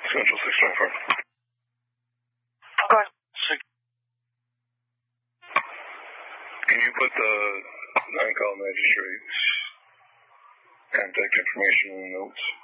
Central 624. Okay. Can you put the non-call magistrate's contact information in the notes?